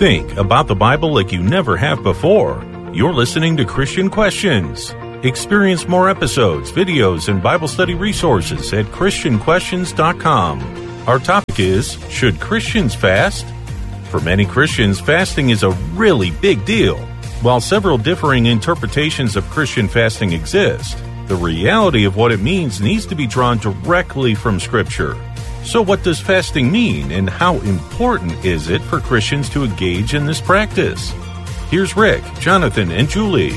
Think about the Bible like you never have before. You're listening to Christian Questions. Experience more episodes, videos, and Bible study resources at ChristianQuestions.com. Our topic is, should Christians fast? For many Christians, fasting is a really big deal. While several differing interpretations of Christian fasting exist, the reality of what it means needs to be drawn directly from Scripture. So what does fasting mean, and how important is it for Christians to engage in this practice? Here's Rick, Jonathan, and Julie.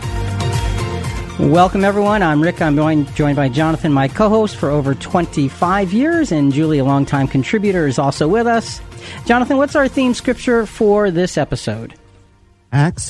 Welcome, everyone. I'm Rick. I'm joined by Jonathan, my co-host for over 25 years, and Julie, a longtime contributor, is also with us. Jonathan, what's our theme scripture for this episode? Acts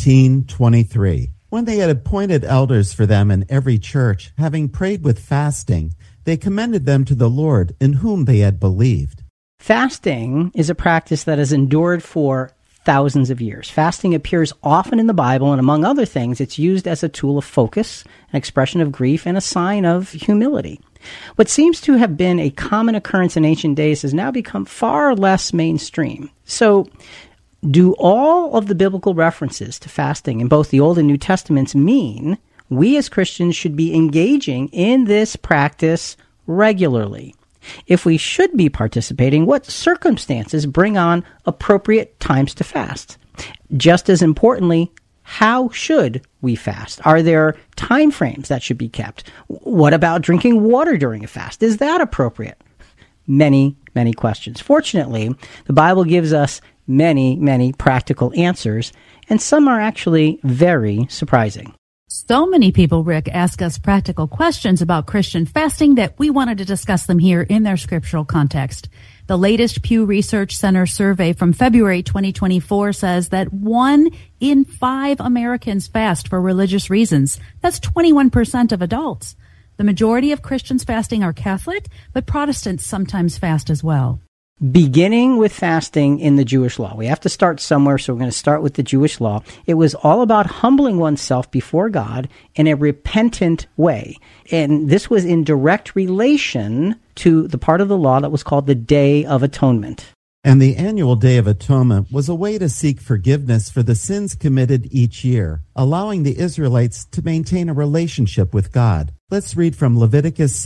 14:23. When they had appointed elders for them in every church, having prayed with fasting, they commended them to the Lord, in whom they had believed. Fasting is a practice that has endured for thousands of years. Fasting appears often in the Bible, and among other things, it's used as a tool of focus, an expression of grief, and a sign of humility. What seems to have been a common occurrence in ancient days has now become far less mainstream. So, do all of the biblical references to fasting in both the Old and New Testaments mean we as Christians should be engaging in this practice regularly? If we should be participating, what circumstances bring on appropriate times to fast? Just as importantly, how should we fast? Are there time frames that should be kept? What about drinking water during a fast? Is that appropriate? Many, many questions. Fortunately, the Bible gives us many, many practical answers, and some are actually very surprising. So many people, Rick, ask us practical questions about Christian fasting that we wanted to discuss them here in their scriptural context. The latest Pew Research Center survey from February 2024 says that 1 in 5 Americans fast for religious reasons. That's 21% of adults. The majority of Christians fasting are Catholic, but Protestants sometimes fast as well. Beginning with fasting in the Jewish law. We have to start somewhere, so we're going to start with the Jewish law. It was all about humbling oneself before God in a repentant way. And this was in direct relation to the part of the law that was called the Day of Atonement. And the annual Day of Atonement was a way to seek forgiveness for the sins committed each year, allowing the Israelites to maintain a relationship with God. Let's read from Leviticus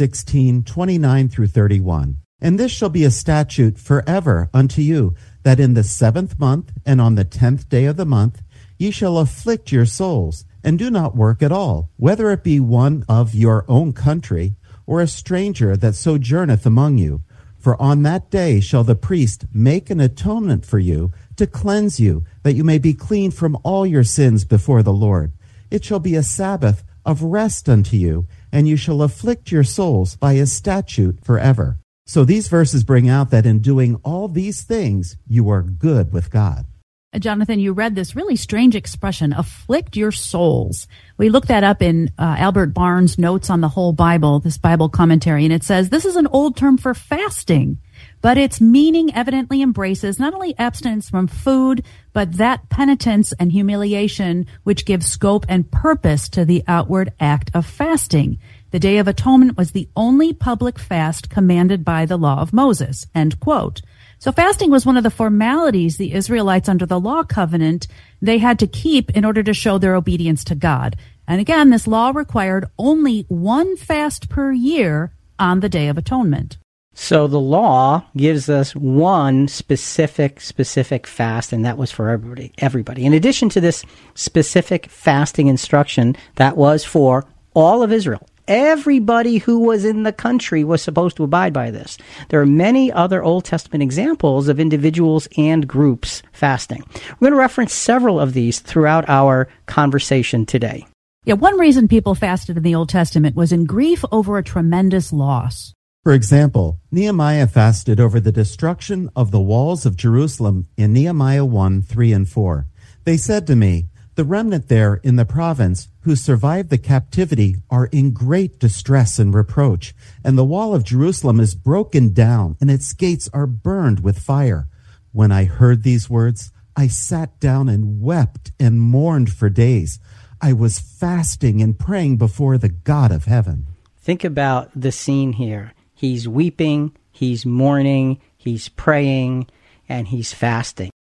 16:29 through 31. And this shall be a statute forever unto you, that in the 7th month and on the 10th day of the month ye shall afflict your souls, and do not work at all, whether it be one of your own country, or a stranger that sojourneth among you. For on that day shall the priest make an atonement for you, to cleanse you, that you may be clean from all your sins before the Lord. It shall be a Sabbath of rest unto you, and you shall afflict your souls by a statute forever. So these verses bring out that in doing all these things, you are good with God. Jonathan, you read this really strange expression, afflict your souls. We looked that up in Albert Barnes' Notes on the Whole Bible, this Bible commentary, and it says this is an old term for fasting, but its meaning evidently embraces not only abstinence from food, but that penitence and humiliation which gives scope and purpose to the outward act of fasting. The Day of Atonement was the only public fast commanded by the law of Moses, end quote. So fasting was one of the formalities the Israelites under the law covenant they had to keep in order to show their obedience to God. And again, this law required only one fast per year on the Day of Atonement. So the law gives us one specific fast, and that was for everybody. In addition to this specific fasting instruction, that was for all of Israel. Everybody who was in the country was supposed to abide by this. There are many other Old Testament examples of individuals and groups fasting. We're going to reference several of these throughout our conversation today. Yeah, one reason people fasted in the Old Testament was in grief over a tremendous loss. For example, Nehemiah fasted over the destruction of the walls of Jerusalem in Nehemiah 1:3 and 4. They said to me, the remnant there in the province who survived the captivity are in great distress and reproach, and the wall of Jerusalem is broken down, and its gates are burned with fire. When I heard these words, I sat down and wept and mourned for days. I was fasting and praying before the God of heaven. Think about the scene here. He's weeping, he's mourning, he's praying, and he's fasting.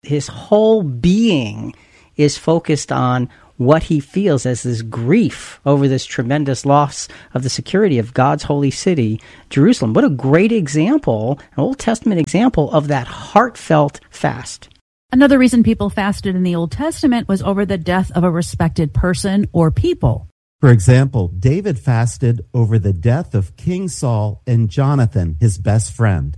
His whole being is focused on what he feels as this grief over this tremendous loss of the security of God's holy city, Jerusalem. What a great example, an Old Testament example of that heartfelt fast. Another reason people fasted in the Old Testament was over the death of a respected person or people. For example, David fasted over the death of King Saul and Jonathan, his best friend.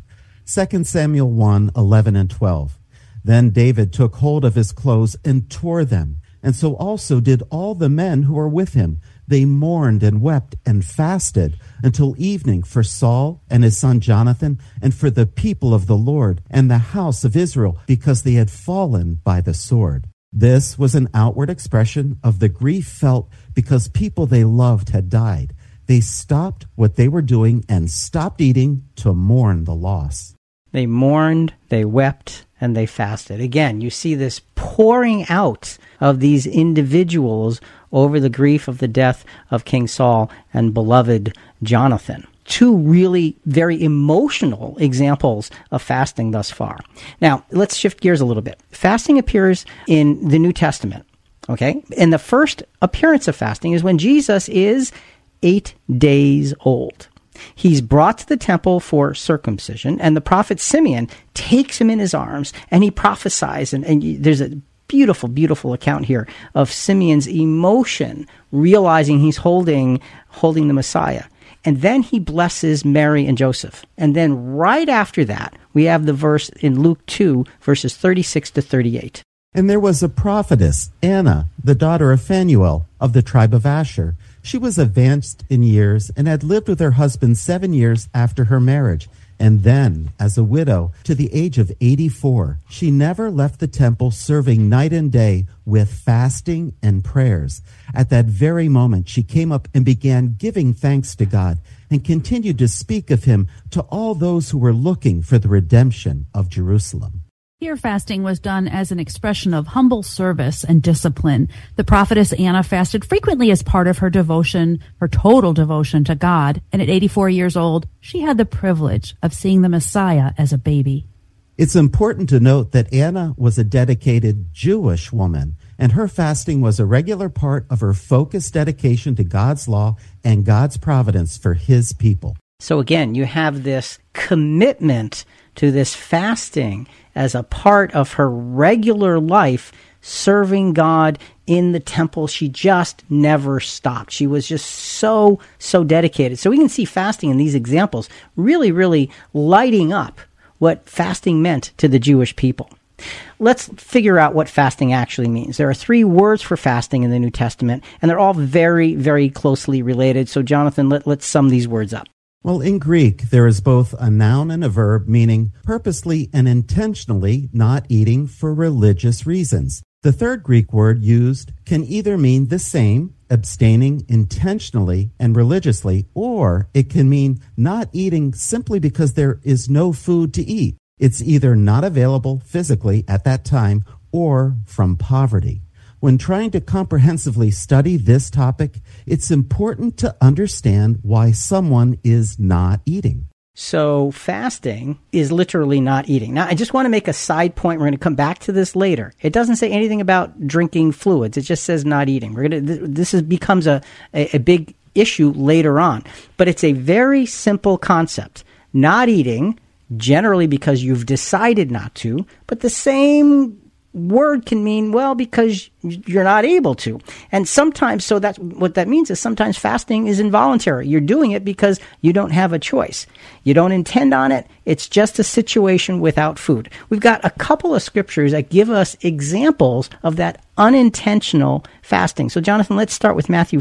2 Samuel 1:11 and 12. Then David took hold of his clothes and tore them, and so also did all the men who were with him. They mourned and wept and fasted until evening for Saul and his son Jonathan, and for the people of the Lord and the house of Israel, because they had fallen by the sword. This was an outward expression of the grief felt because people they loved had died. They stopped what they were doing and stopped eating to mourn the loss. They mourned, they wept, and they fasted. Again, you see this pouring out of these individuals over the grief of the death of King Saul and beloved Jonathan. Two really very emotional examples of fasting thus far. Now, let's shift gears a little bit. Fasting appears in the New Testament, okay? And the first appearance of fasting is when Jesus is 8 days old. He's brought to the temple for circumcision, and the prophet Simeon takes him in his arms, and he prophesies, and there's a beautiful, beautiful account here of Simeon's emotion, realizing he's holding the Messiah. And then he blesses Mary and Joseph. And then right after that, we have the verse in Luke 2, verses 36 to 38. And there was a prophetess, Anna, the daughter of Phanuel, of the tribe of Asher. She was advanced in years and had lived with her husband 7 years after her marriage. And then, as a widow, to the age of 84, she never left the temple, serving night and day with fasting and prayers. At that very moment, she came up and began giving thanks to God and continued to speak of him to all those who were looking for the redemption of Jerusalem. Here, fasting was done as an expression of humble service and discipline. The prophetess Anna fasted frequently as part of her devotion, her total devotion to God. And at 84 years old, she had the privilege of seeing the Messiah as a baby. It's important to note that Anna was a dedicated Jewish woman, and her fasting was a regular part of her focused dedication to God's law and God's providence for his people. So again, you have this commitment to this fasting as a part of her regular life, serving God in the temple. She just never stopped. She was just so dedicated. So we can see fasting in these examples really, really lighting up what fasting meant to the Jewish people. Let's figure out what fasting actually means. There are 3 words for fasting in the New Testament, and they're all very, very closely related. So Jonathan, let's sum these words up. Well, in Greek, there is both a noun and a verb, meaning purposely and intentionally not eating for religious reasons. The third Greek word used can either mean the same, abstaining intentionally and religiously, or it can mean not eating simply because there is no food to eat. It's either not available physically at that time or from poverty. When trying to comprehensively study this topic, it's important to understand why someone is not eating. So fasting is literally not eating. Now, I just want to make a side point. We're going to come back to this later. It doesn't say anything about drinking fluids. It just says not eating. This becomes a big issue later on. But it's a very simple concept. Not eating, generally because you've decided not to, but the same word can mean, well, because you're not able to. And sometimes, so that's what that means is sometimes fasting is involuntary. You're doing it because you don't have a choice. You don't intend on it. It's just a situation without food. We've got a couple of scriptures that give us examples of that unintentional fasting. So Jonathan, let's start with Matthew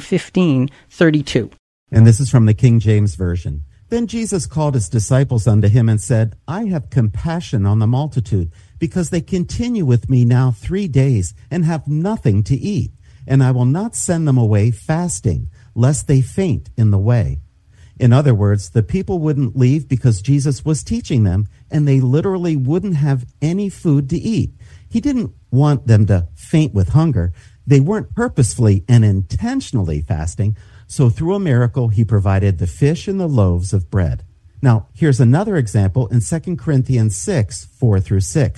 15:32. And this is from the King James Version. Then Jesus called his disciples unto him and said, I have compassion on the multitude, because they continue with me now 3 days and have nothing to eat. And I will not send them away fasting, lest they faint in the way. In other words, the people wouldn't leave because Jesus was teaching them, and they literally wouldn't have any food to eat. He didn't want them to faint with hunger. They weren't purposefully and intentionally fasting. So through a miracle, he provided the fish and the loaves of bread. Now, here's another example in 2 Corinthians 6:4-6.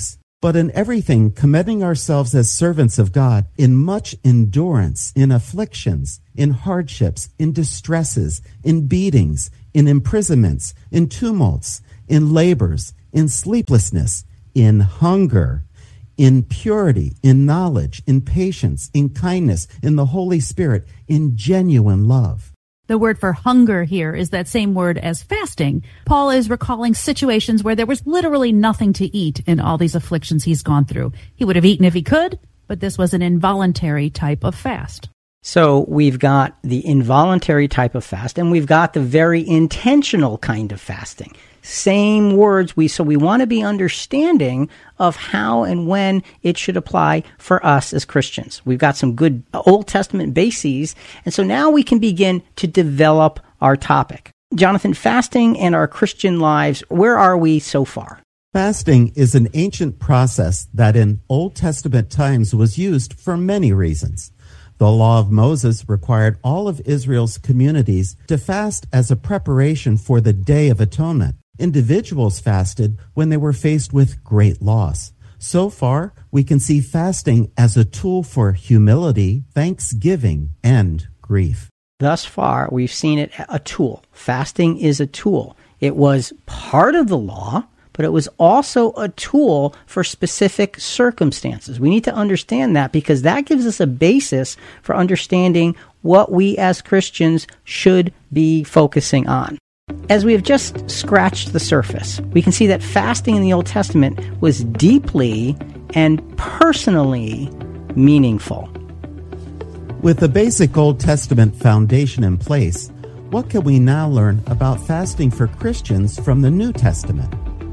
but in everything commending ourselves as servants of God, in much endurance, in afflictions, in hardships, in distresses, in beatings, in imprisonments, in tumults, in labors, in sleeplessness, in hunger, in purity, in knowledge, in patience, in kindness, in the Holy Spirit, in genuine love. The word for hunger here is that same word as fasting. Paul is recalling situations where there was literally nothing to eat in all these afflictions he's gone through. He would have eaten if he could, but this was an involuntary type of fast. So we've got the involuntary type of fast, and we've got the very intentional kind of fasting. Same words. So we want to be understanding of how and when it should apply for us as Christians. We've got some good Old Testament bases, and so now we can begin to develop our topic. Jonathan, fasting and our Christian lives, where are we so far? Fasting is an ancient process that in Old Testament times was used for many reasons. The law of Moses required all of Israel's communities to fast as a preparation for the Day of Atonement. Individuals fasted when they were faced with great loss. So far, we can see fasting as a tool for humility, thanksgiving, and grief. Thus far, we've seen it a tool. Fasting is a tool. It was part of the law, but it was also a tool for specific circumstances. We need to understand that because that gives us a basis for understanding what we as Christians should be focusing on. As we have just scratched the surface, we can see that fasting in the Old Testament was deeply and personally meaningful. With the basic Old Testament foundation in place, what can we now learn about fasting for Christians from the New Testament?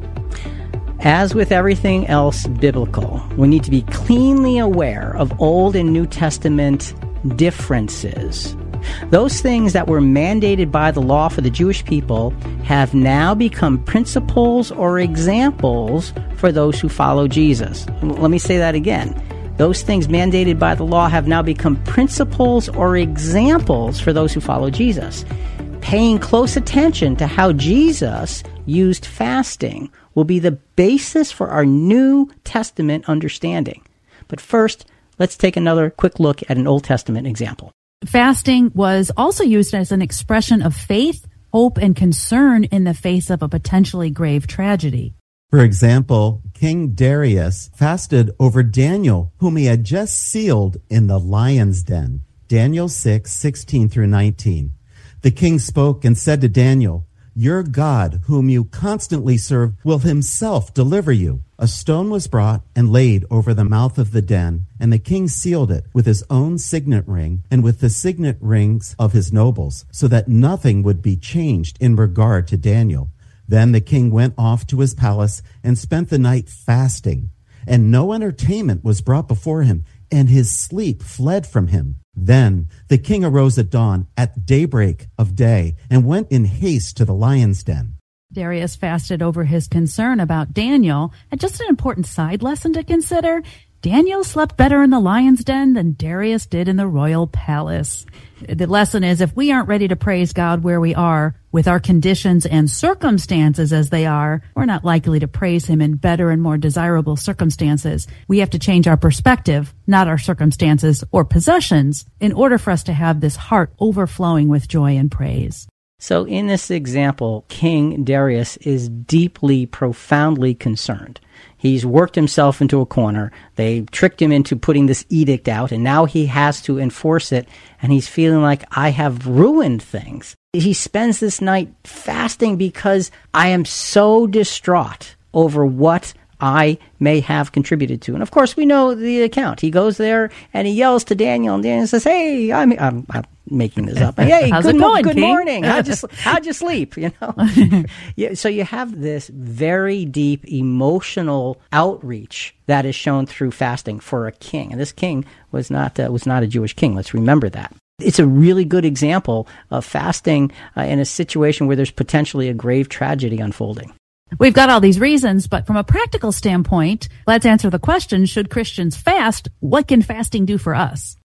As with everything else biblical, we need to be keenly aware of Old and New Testament differences. Those things that were mandated by the law for the Jewish people have now become principles or examples for those who follow Jesus. Let me say that again. Those things mandated by the law have now become principles or examples for those who follow Jesus. Paying close attention to how Jesus used fasting will be the basis for our New Testament understanding. But first, let's take another quick look at an Old Testament example. Fasting was also used as an expression of faith, hope, and concern in the face of a potentially grave tragedy. For example, King Darius fasted over Daniel, whom he had just sealed in the lion's den. Daniel 6:16 through 19. The king spoke and said to Daniel, "Your God, whom you constantly serve, will himself deliver you." A stone was brought and laid over the mouth of the den, and the king sealed it with his own signet ring and with the signet rings of his nobles, so that nothing would be changed in regard to Daniel. Then the king went off to his palace and spent the night fasting, and no entertainment was brought before him, and his sleep fled from him. Then the king arose at dawn, at daybreak of day, and went in haste to the lion's den. Darius fasted over his concern about Daniel. And just an important side lesson to consider, Daniel slept better in the lion's den than Darius did in the royal palace. The lesson is, if we aren't ready to praise God where we are, with our conditions and circumstances as they are, we're not likely to praise him in better and more desirable circumstances. We have to change our perspective, not our circumstances or possessions, in order for us to have this heart overflowing with joy and praise. So in this example, King Darius is deeply, profoundly concerned. He's worked himself into a corner. They tricked him into putting this edict out, and now he has to enforce it, and he's feeling like, I have ruined things. He spends this night fasting because I am so distraught over what I may have contributed to. And of course, we know the account. He goes there and he yells to Daniel, and Daniel says, "Hey, I'm making this up. Hey, good morning. How'd you sleep?" You know. Yeah, so you have this very deep emotional outreach that is shown through fasting for a king, and this king was not a Jewish king. Let's remember that. It's a really good example of fasting in a situation where there's potentially a grave tragedy unfolding. We've got all these reasons, but from a practical standpoint, let's answer the question, should Christians fast? What can fasting do for us?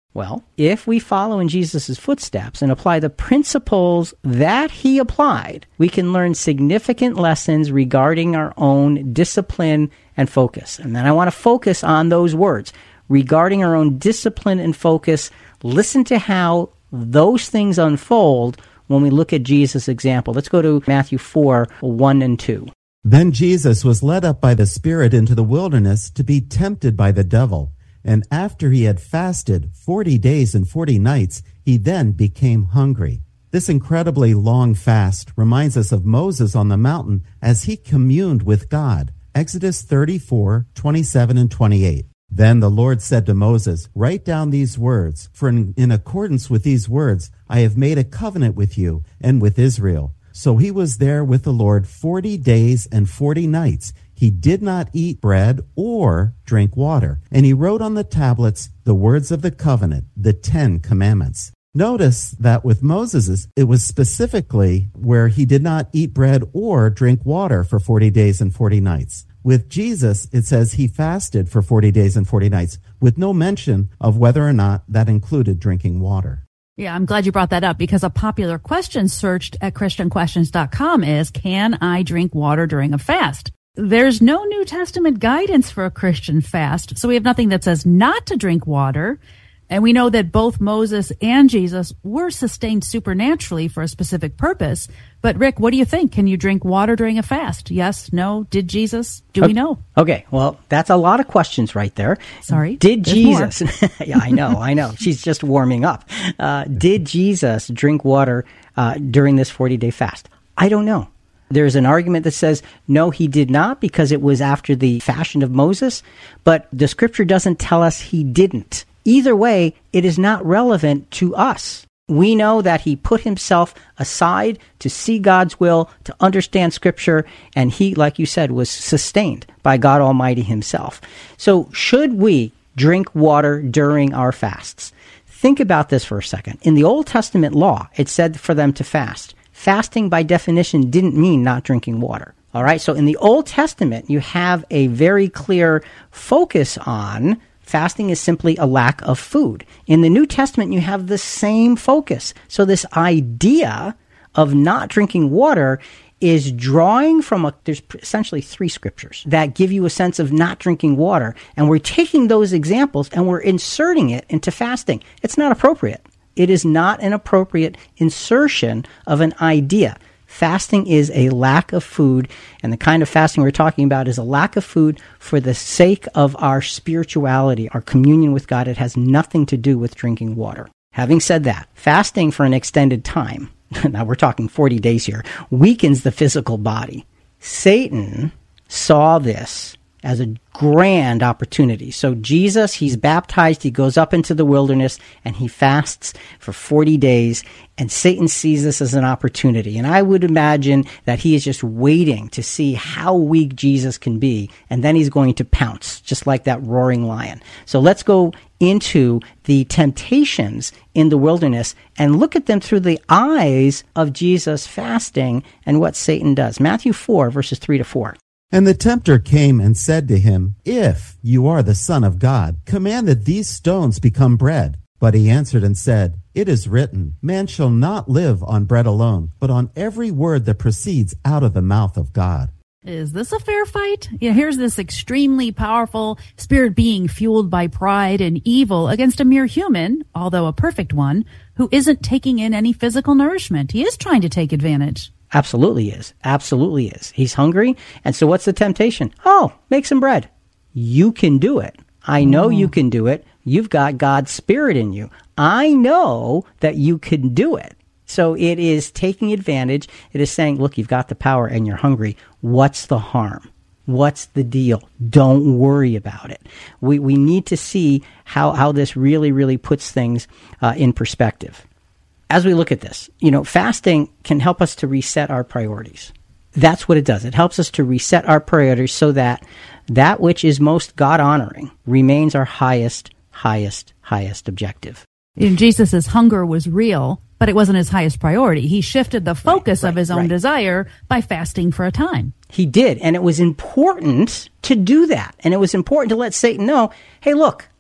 Well, if we follow in Jesus' footsteps and apply the principles that he applied, we can learn significant lessons regarding our own discipline and focus. And then I want to focus on those words. Regarding our own discipline and focus, listen to how those things unfold when we look at Jesus' example. Let's go to Matthew 4, 1 and 2. Then Jesus was led up by the Spirit into the wilderness to be tempted by the devil. And after he had fasted 40 days and 40 nights, he then became hungry. This incredibly long fast reminds us of Moses on the mountain as he communed with God. Exodus 34, 27 and 28. Then the Lord said to Moses, "Write down these words, for in accordance with these words I have made a covenant with you and with Israel." So he was there with the Lord 40 days and 40 nights. He did not eat bread or drink water. And he wrote on the tablets the words of the covenant, the 10 Commandments. Notice that with Moses, it was specifically where he did not eat bread or drink water for 40 days and 40 nights. With Jesus, it says he fasted for 40 days and 40 nights, with no mention of whether or not that included drinking water. Yeah, I'm glad you brought that up, because a popular question searched at ChristianQuestions.com is, can I drink water during a fast? There's no New Testament guidance for a Christian fast, so we have nothing that says not to drink water. And we know that both Moses and Jesus were sustained supernaturally for a specific purpose. But Rick, what do you think? Can you drink water during a fast? Yes? No? Did Jesus? Do we know? Okay, well, that's a lot of questions right there. Sorry. Did There's Jesus... Yeah, I know. She's just warming up. Did Jesus drink water during this 40-day fast? I don't know. There's an argument that says, no, he did not, because it was after the fashion of Moses. But the scripture doesn't tell us he didn't. Either way, it is not relevant to us. We know that he put himself aside to see God's will, to understand Scripture, and he, like you said, was sustained by God Almighty himself. So should we drink water during our fasts? Think about this for a second. In the Old Testament law, it said for them to fast. Fasting, by definition, didn't mean not drinking water. All right, so in the Old Testament, you have a very clear focus on fasting is simply a lack of food. In the New Testament, you have the same focus. So this idea of not drinking water is drawing from there's essentially 3 scriptures that give you a sense of not drinking water. And we're taking those examples and we're inserting it into fasting. It's not appropriate. It is not an appropriate insertion of an idea. Fasting is a lack of food, and the kind of fasting we're talking about is a lack of food for the sake of our spirituality, our communion with God. It has nothing to do with drinking water. Having said that, fasting for an extended time, now we're talking 40 days here, weakens the physical body. Satan saw this as a grand opportunity. So Jesus, he's baptized, he goes up into the wilderness, and he fasts for 40 days, and Satan sees this as an opportunity. And I would imagine that he is just waiting to see how weak Jesus can be, and then he's going to pounce, just like that roaring lion. So let's go into the temptations in the wilderness and look at them through the eyes of Jesus fasting and what Satan does. Matthew 4, verses 3 to 4. And the tempter came and said to him, "If you are the Son of God, command that these stones become bread." But he answered and said, "It is written, man shall not live on bread alone, but on every word that proceeds out of the mouth of God." Is this a fair fight? Yeah, here's this extremely powerful spirit being fueled by pride and evil against a mere human, although a perfect one, who isn't taking in any physical nourishment. He is trying to take advantage. Absolutely is. Absolutely is. He's hungry. And so what's the temptation? Oh, make some bread. You can do it. I know you can do it. You've got God's Spirit in you. I know that you can do it. So it is taking advantage. It is saying, look, you've got the power and you're hungry. What's the harm? What's the deal? Don't worry about it. We need to see how this really, really puts things in perspective. As we look at this, fasting can help us to reset our priorities. That's what it does. It helps us to reset our priorities so that that which is most God-honoring remains our highest objective. Jesus' hunger was real, but it wasn't his highest priority. He shifted the focus of his own desire by fasting for a time. He did, and it was important to do that. And it was important to let Satan know, hey, look,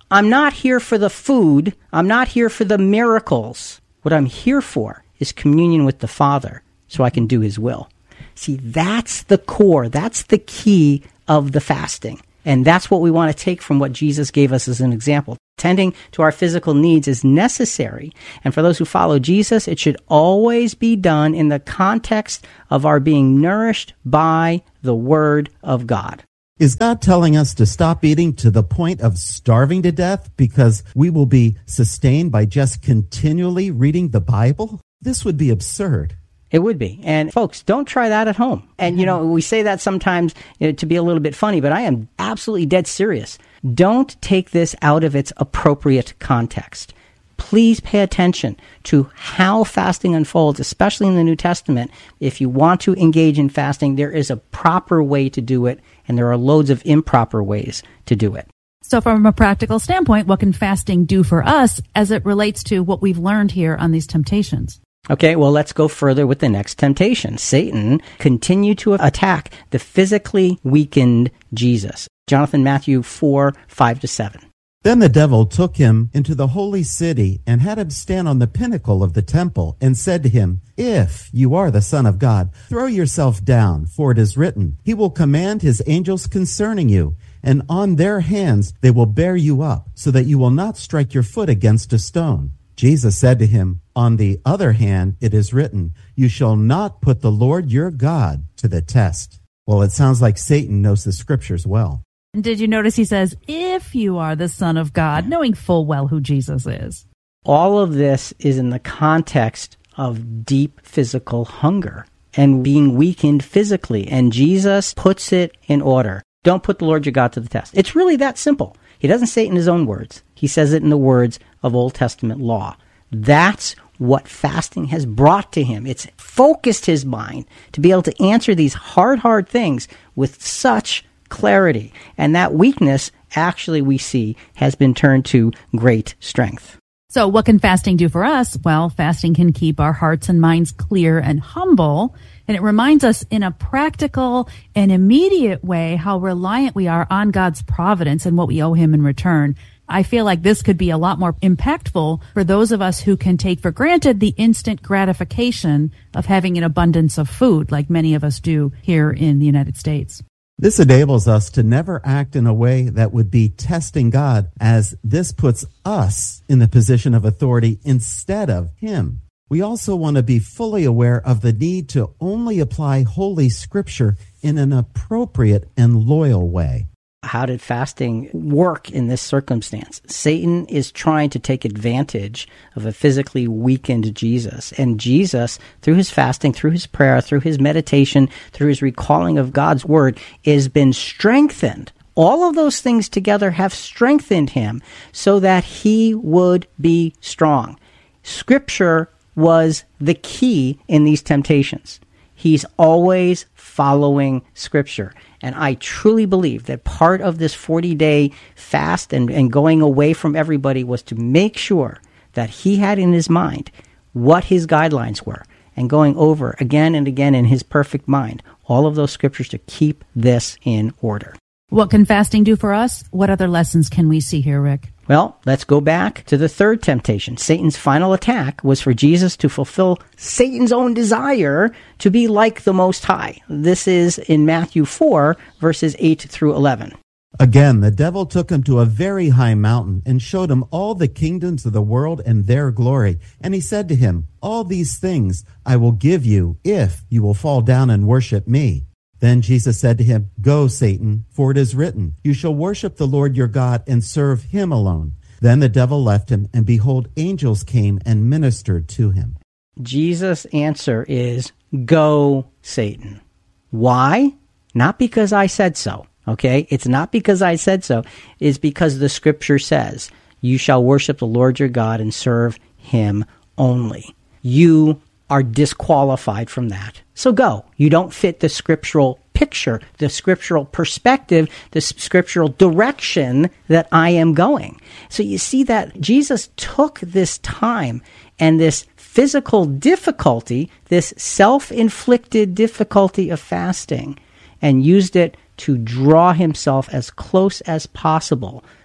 I'm not here for the food. I'm not here for the miracles. What I'm here for is communion with the Father so I can do his will. See, that's the core. That's the key of the fasting. And that's what we want to take from what Jesus gave us as an example. Tending to our physical needs is necessary. And for those who follow Jesus, it should always be done in the context of our being nourished by the Word of God. Is God telling us to stop eating to the point of starving to death because we will be sustained by just continually reading the Bible? This would be absurd. It would be. And folks, don't try that at home. And, we say that sometimes to be a little bit funny, but I am absolutely dead serious. Don't take this out of its appropriate context. Please pay attention to how fasting unfolds, especially in the New Testament. If you want to engage in fasting, there is a proper way to do it, and there are loads of improper ways to do it. So from a practical standpoint, what can fasting do for us as it relates to what we've learned here on these temptations? Okay, well, let's go further with the next temptation. Satan continued to attack the physically weakened Jesus. Jonathan, Matthew 4, 5-7. Then the devil took him into the holy city and had him stand on the pinnacle of the temple and said to him, "If you are the Son of God, throw yourself down, for it is written, He will command His angels concerning you, and on their hands they will bear you up, so that you will not strike your foot against a stone." Jesus said to him, "On the other hand, it is written, You shall not put the Lord your God to the test." Well, it sounds like Satan knows the scriptures well. And did you notice he says, if you are the Son of God, knowing full well who Jesus is? All of this is in the context of deep physical hunger and being weakened physically. And Jesus puts it in order. Don't put the Lord your God to the test. It's really that simple. He doesn't say it in his own words. He says it in the words of Old Testament law. That's what fasting has brought to him. It's focused his mind to be able to answer these hard things with such clarity. And that weakness, actually, we see, has been turned to great strength. So what can fasting do for us? Well, fasting can keep our hearts and minds clear and humble. And it reminds us in a practical and immediate way how reliant we are on God's providence and what we owe him in return. I feel like this could be a lot more impactful for those of us who can take for granted the instant gratification of having an abundance of food, like many of us do here in the United States. This enables us to never act in a way that would be testing God, as this puts us in the position of authority instead of him. We also want to be fully aware of the need to only apply Holy Scripture in an appropriate and loyal way. How did fasting work in this circumstance? Satan is trying to take advantage of a physically weakened Jesus. And Jesus, through his fasting, through his prayer, through his meditation, through his recalling of God's word, has been strengthened. All of those things together have strengthened him so that he would be strong. Scripture was the key in these temptations. He's always following Scripture. And I truly believe that part of this 40-day fast and going away from everybody was to make sure that he had in his mind what his guidelines were and going over again and again in his perfect mind all of those scriptures to keep this in order. What can fasting do for us? What other lessons can we see here, Rick? Well, let's go back to the third temptation. Satan's final attack was for Jesus to fulfill Satan's own desire to be like the Most High. This is in Matthew 4, verses 8 through 11. Again, the devil took him to a very high mountain and showed him all the kingdoms of the world and their glory. And he said to him, "All these things I will give you if you will fall down and worship me." Then Jesus said to him, "Go, Satan, for it is written, You shall worship the Lord your God and serve him alone." Then the devil left him, and behold, angels came and ministered to him. Jesus' answer is, "Go, Satan." Why? Not because I said so, okay? It's not because I said so. It's because the scripture says, you shall worship the Lord your God and serve him only. You are disqualified from that. So go. You don't fit the scriptural picture, the scriptural perspective, the scriptural direction that I am going. So you see that Jesus took this time and this physical difficulty, this self-inflicted difficulty of fasting, and used it to draw himself as close as possible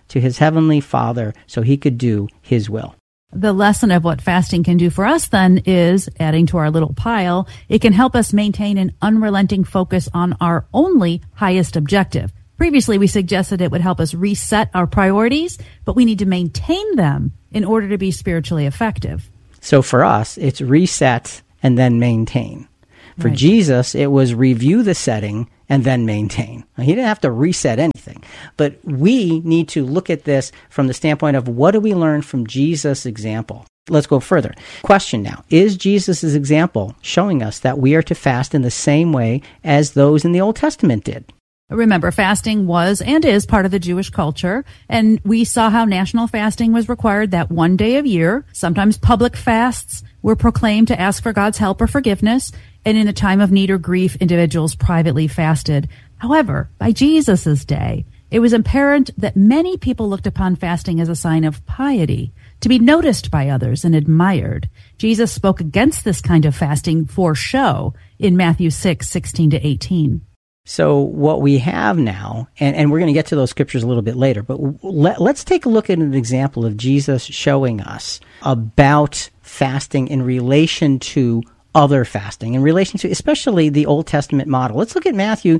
to his heavenly Father so he could do his will. The lesson of what fasting can do for us then is, adding to our little pile, it can help us maintain an unrelenting focus on our only highest objective. Previously, we suggested it would help us reset our priorities, but we need to maintain them in order to be spiritually effective. So for us, it's reset and then maintain. For Right. Jesus, it was review the setting and then maintain. Now, he didn't have to reset anything. But we need to look at this from the standpoint of what do we learn from Jesus' example? Let's go further. Question now, is Jesus' example showing us that we are to fast in the same way as those in the Old Testament did? Remember, fasting was and is part of the Jewish culture, and we saw how national fasting was required that one day of year. Sometimes public fasts were proclaimed to ask for God's help or forgiveness, and in a time of need or grief, individuals privately fasted. However, by Jesus' day, it was apparent that many people looked upon fasting as a sign of piety, to be noticed by others and admired. Jesus spoke against this kind of fasting for show in Matthew 6:16-18. So what we have now, and we're going to get to those scriptures a little bit later, but let's take a look at an example of Jesus showing us about fasting in relation to other fasting, in relation to especially the Old Testament model. Let's look at Matthew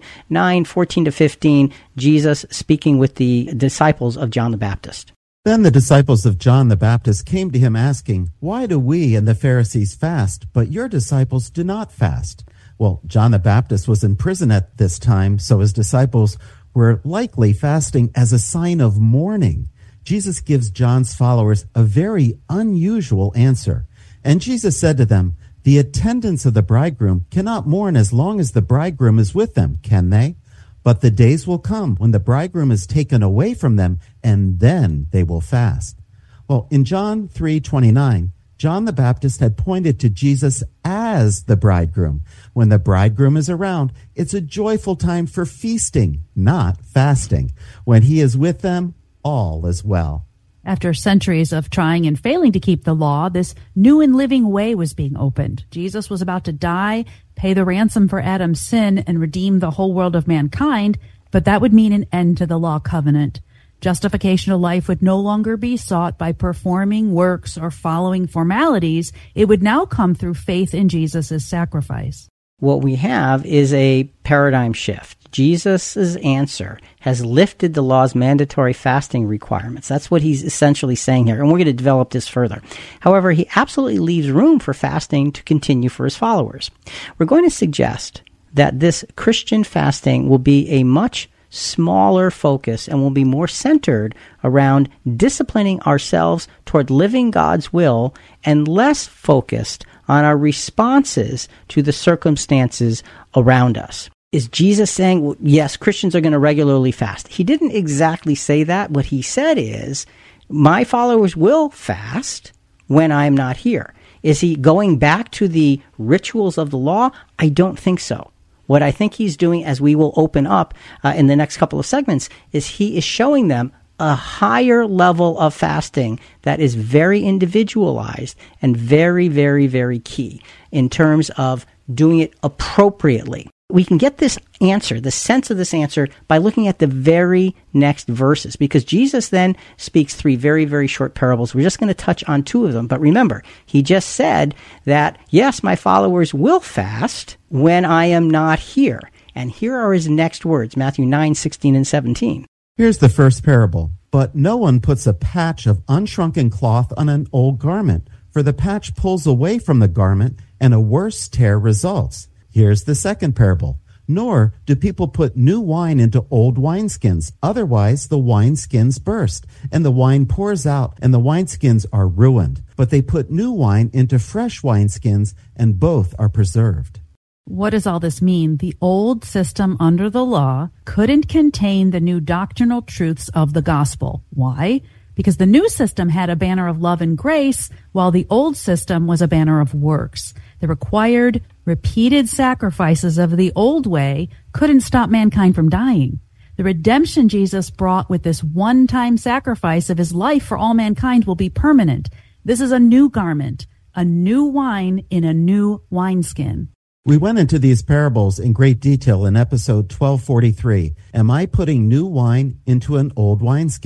9:14-15, Jesus speaking with the disciples of John the Baptist. Then the disciples of John the Baptist came to him asking, "Why do we and the Pharisees fast, but your disciples do not fast?" Well, John the Baptist was in prison at this time, so his disciples were likely fasting as a sign of mourning. Jesus gives John's followers a very unusual answer. And Jesus said to them, "The attendants of the bridegroom cannot mourn as long as the bridegroom is with them, can they? But the days will come when the bridegroom is taken away from them, and then they will fast." Well, in John 3:29, John the Baptist had pointed to Jesus as the bridegroom. When the bridegroom is around, it's a joyful time for feasting, not fasting. When he is with them, all is well. After centuries of trying and failing to keep the law, this new and living way was being opened. Jesus was about to die, pay the ransom for Adam's sin, and redeem the whole world of mankind, but that would mean an end to the law covenant. Justification of life would no longer be sought by performing works or following formalities. It would now come through faith in Jesus' sacrifice. What we have is a paradigm shift. Jesus' answer has lifted the law's mandatory fasting requirements. That's what he's essentially saying here, and we're going to develop this further. However, he absolutely leaves room for fasting to continue for his followers. We're going to suggest that this Christian fasting will be a much smaller focus and will be more centered around disciplining ourselves toward living God's will and less focused on our responses to the circumstances around us. Is Jesus saying, well, yes, Christians are going to regularly fast? He didn't exactly say that. What he said is, my followers will fast when I'm not here. Is he going back to the rituals of the law? I don't think so. What I think he's doing, as we will open up in the next couple of segments, is he is showing them a higher level of fasting that is very individualized and very, very, very key in terms of doing it appropriately. We can get this answer, the sense of this answer, by looking at the very next verses, because Jesus then speaks three very, very short parables. We're just going to touch on two of them. But remember, he just said that, yes, my followers will fast when I am not here. And here are his next words, Matthew 9:16-17. Here's the first parable. "But no one puts a patch of unshrunken cloth on an old garment, for the patch pulls away from the garment, and a worse tear results." Here's the second parable. "Nor do people put new wine into old wineskins. Otherwise, the wineskins burst, and the wine pours out, and the wineskins are ruined. But they put new wine into fresh wineskins, and both are preserved." What does all this mean? The old system under the law couldn't contain the new doctrinal truths of the gospel. Why? Because the new system had a banner of love and grace, while the old system was a banner of works. The required, repeated sacrifices of the old way couldn't stop mankind from dying. The redemption Jesus brought with this one-time sacrifice of his life for all mankind will be permanent. This is a new garment, a new wine in a new wineskin. We went into these parables in great detail in episode 1243. Am I putting new wine into an old wineskin?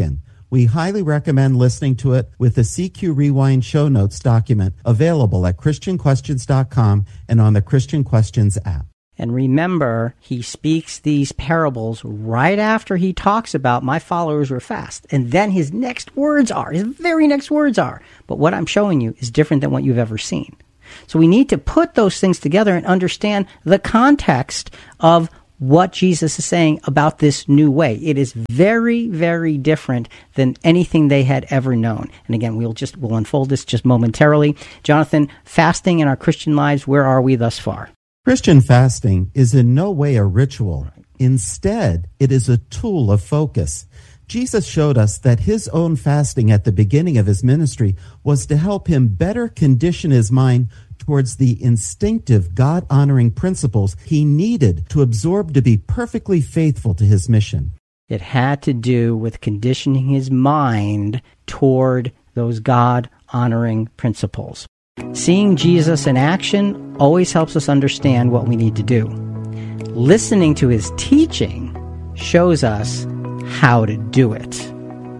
We highly recommend listening to it with the CQ Rewind show notes document available at ChristianQuestions.com and on the Christian Questions app. And remember, he speaks these parables right after he talks about my followers were fast. And then his very next words are, but what I'm showing you is different than what you've ever seen. So we need to put those things together and understand the context of what Jesus is saying about this new way. It is very, very different than anything they had ever known. And again, we'll unfold this just momentarily. Jonathan, fasting in our Christian lives, where are we thus far? Christian fasting is in no way a ritual. Instead, it is a tool of focus. Jesus showed us that his own fasting at the beginning of his ministry was to help him better condition his mind towards the instinctive, God-honoring principles he needed to absorb to be perfectly faithful to his mission. It had to do with conditioning his mind toward those God-honoring principles. Seeing Jesus in action always helps us understand what we need to do. Listening to his teaching shows us how to do it.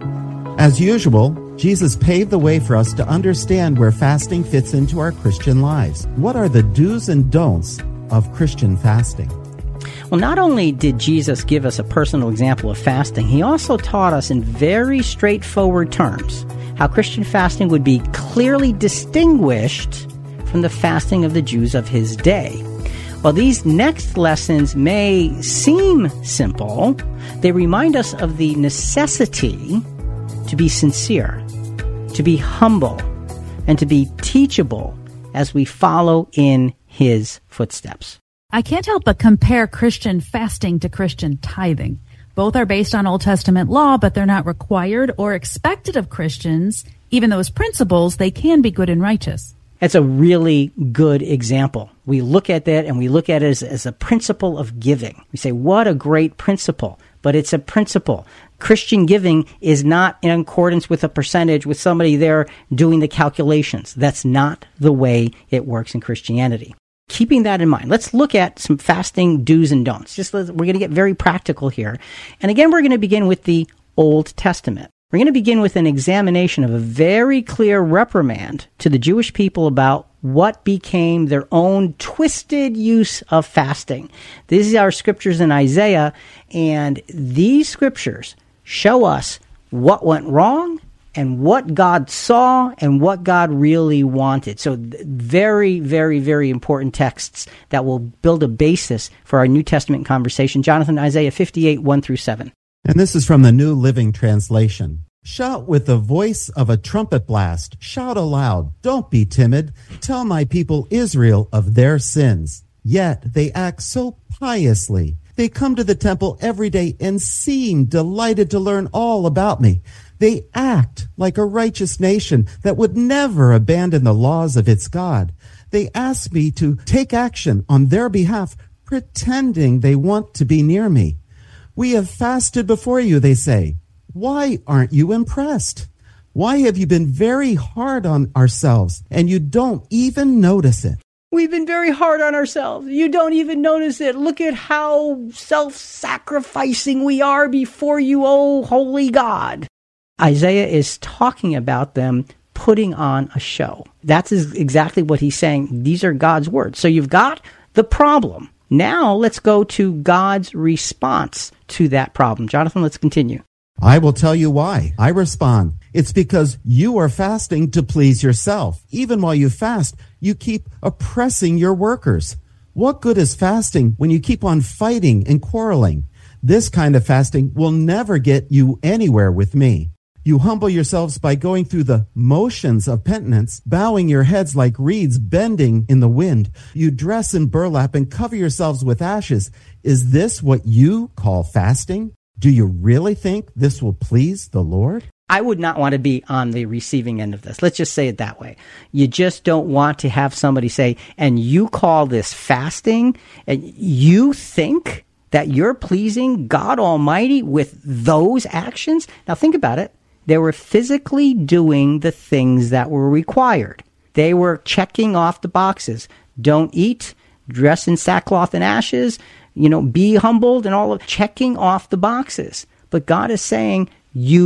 As usual, Jesus paved the way for us to understand where fasting fits into our Christian lives. What are the do's and don'ts of Christian fasting? Well, not only did Jesus give us a personal example of fasting, he also taught us in very straightforward terms how Christian fasting would be clearly distinguished from the fasting of the Jews of his day. While these next lessons may seem simple, they remind us of the necessity to be sincere, to be humble, and to be teachable as we follow in his footsteps. I can't help but compare Christian fasting to Christian tithing. Both are based on Old Testament law, but they're not required or expected of Christians. Even though as principles, they can be good and righteous. That's a really good example. We look at that and we look at it as a principle of giving. We say, what a great principle, but it's a principle. Christian giving is not in accordance with a percentage with somebody there doing the calculations. That's not the way it works in Christianity. Keeping that in mind, let's look at some fasting do's and don'ts. We're going to get very practical here. And again, we're going to begin with the Old Testament. We're going to begin with an examination of a very clear reprimand to the Jewish people about what became their own twisted use of fasting. These are scriptures in Isaiah, and these scriptures show us what went wrong and what God saw and what God really wanted. So very, very, very important texts that will build a basis for our New Testament conversation. Jonathan, Isaiah 58, 1-7. And this is from the New Living Translation. Shout with the voice of a trumpet blast. Shout aloud. Don't be timid. Tell my people Israel of their sins. Yet they act so piously. They come to the temple every day and seem delighted to learn all about me. They act like a righteous nation that would never abandon the laws of its God. They ask me to take action on their behalf, pretending they want to be near me. We have fasted before you, they say. Why aren't you impressed? Why have you been very hard on ourselves and you don't even notice it? We've been very hard on ourselves. You don't even notice it. Look at how self-sacrificing we are before you, oh holy God. Isaiah is talking about them putting on a show. That's exactly what he's saying. These are God's words. So you've got the problem. Now let's go to God's response to that problem. Jonathan, let's continue. I will tell you why. I respond. It's because you are fasting to please yourself. Even while you fast, you keep oppressing your workers. What good is fasting when you keep on fighting and quarreling? This kind of fasting will never get you anywhere with me. You humble yourselves by going through the motions of penitence, bowing your heads like reeds bending in the wind. You dress in burlap and cover yourselves with ashes. Is this what you call fasting? Do you really think this will please the Lord? I would not want to be on the receiving end of this. Let's just say it that way. You just don't want to have somebody say, and you call this fasting, and you think that you're pleasing God Almighty with those actions? Now think about it. They were physically doing the things that were required. They were checking off the boxes. Don't eat, dress in sackcloth and ashes, be humbled and all of checking off the boxes. But God is saying, you've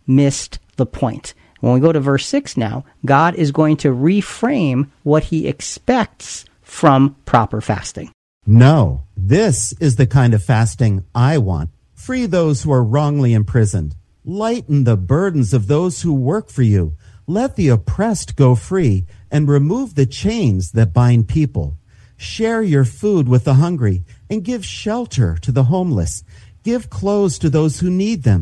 missed the point. When we go to verse 6 now, God is going to reframe what he expects from proper fasting. No, this is the kind of fasting I want. Free those who are wrongly imprisoned. Lighten the burdens of those who work for you. Let the oppressed go free, and remove the chains that bind people. Share your food with the hungry, and give shelter to the homeless. Give clothes to those who need them.